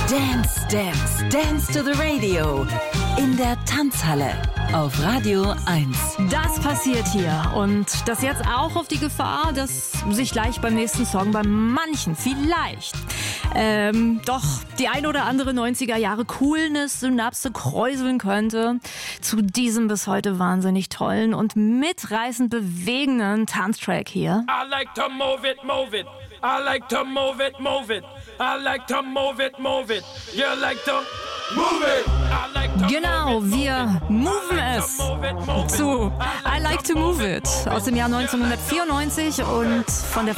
Dance, Dance, Dance to the Radio. In der Tanzhalle auf Radio 1. Das passiert hier und das jetzt auch auf die Gefahr, dass sich gleich beim nächsten Song bei manchen vielleicht doch die ein oder andere 90er Jahre Coolness-Synapse kräuseln könnte zu diesem bis heute wahnsinnig tollen und mitreißend bewegenden Tanztrack hier. I like to move it, move it. I like to move it, move it. I like to move it, move it. You like to move it. I like to Genau, wir moven es zu I Like to Move It aus dem Jahr 1994 und von der